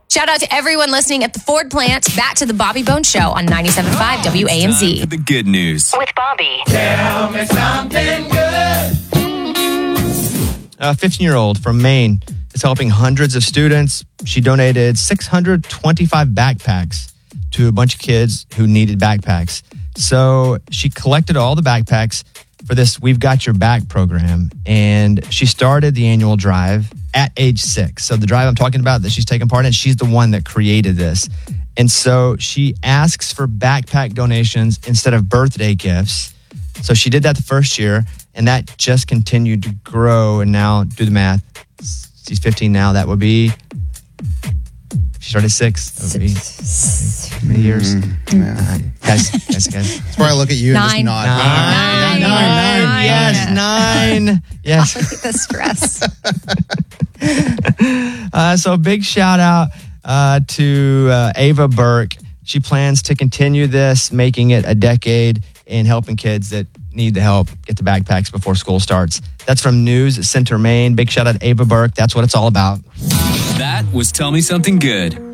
Shout out to everyone listening at the Ford plant. Back to the Bobby Bones Show on 97.5 WAMZ. The good news. With Bobby. Tell me something good. A 15-year-old from Maine is helping hundreds of students. She donated 625 backpacks to a bunch of kids who needed backpacks. So she collected all the backpacks for this We've Got Your Back program, and she started the annual drive at age 6. So the drive I'm talking about that she's taking part in, she's the one that created this. And so she asks for backpack donations instead of birthday gifts. So she did that the first year, and that just continued to grow. And now, do the math. She's 15 now. That would be, she started 6. That would be how many years? Guys. That's where I look at you and just 9. nod. 9. Yes, 9. Yes. Look at the stress. So big shout out to Ava Burke. She plans to continue this, making it a decade in helping kids that need the help get the backpacks before school starts. That's from News Center, Maine. Big shout out to Ava Burke. That's what it's all about. That was Tell Me Something Good.